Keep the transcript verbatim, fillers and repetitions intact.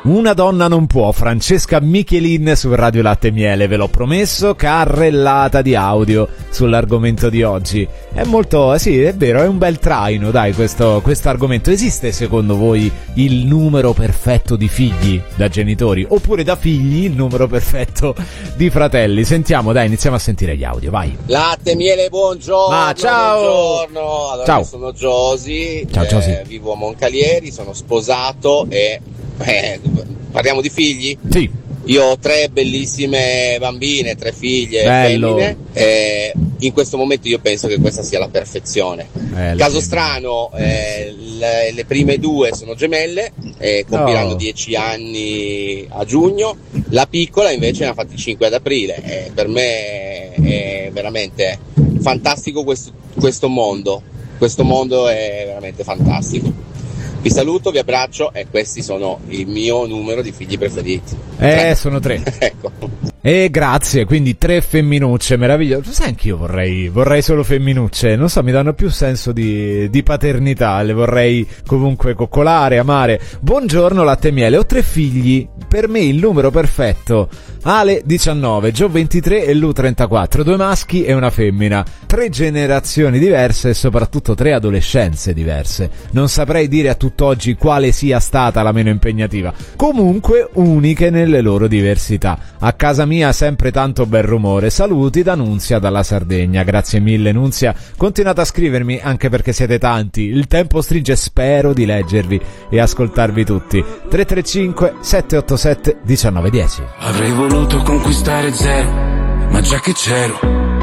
Una donna non può, Francesca Michelin su Radio Latte e Miele, ve l'ho promesso, carrellata di audio sull'argomento di oggi. È molto, eh sì, è vero, è un bel traino, dai, questo questo argomento. Esiste secondo voi il numero perfetto di figli da genitori, oppure da figli il numero perfetto di fratelli? Sentiamo, dai, iniziamo a sentire gli audio, vai. Latte e Miele, buongiorno. Ma ciao. Buongiorno. Allora, Ciao. io sono Josi, Ciao, eh, Josi. vivo a Moncalieri, sono sposato e eh, parliamo di figli? Sì. Io ho tre bellissime bambine, tre figlie Bello. femmine, e in questo momento io penso che questa sia la perfezione. Eh, Caso sì. strano, eh, le, le prime due sono gemelle, eh, compiranno Oh. dieci anni a giugno, la piccola invece ne ha fatti cinque ad aprile. Eh, per me è veramente fantastico questo, questo mondo, questo mondo è veramente fantastico. Vi saluto, vi abbraccio e questi sono il mio numero di figli preferiti. Eh, Tre. sono tre. Ecco. E grazie, quindi tre femminucce, meraviglioso. Sai, anch'io vorrei, vorrei solo femminucce, non so, mi danno più senso di, di paternità, le vorrei comunque coccolare, amare. Buongiorno Latte e Miele, ho tre figli, per me il numero perfetto: Ale diciannove, Gio ventitré e Lu trentaquattro, due maschi e una femmina, tre generazioni diverse e soprattutto tre adolescenze diverse. Non saprei dire a tutt'oggi quale sia stata la meno impegnativa, comunque uniche nelle loro diversità. A casa mia sempre tanto bel rumore. Saluti da Nunzia dalla Sardegna. Grazie mille Nunzia, continuate a scrivermi anche perché siete tanti, il tempo stringe, spero di leggervi e ascoltarvi tutti. Tre tre cinque sette otto sette uno nove uno zero. Avrei voluto conquistare zero, ma già che c'ero